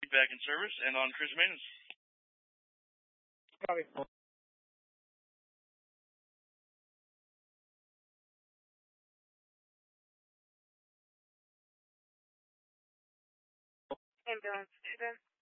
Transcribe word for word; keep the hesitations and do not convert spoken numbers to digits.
back in service and on cruise maintenance. Copy. Ambulance to them.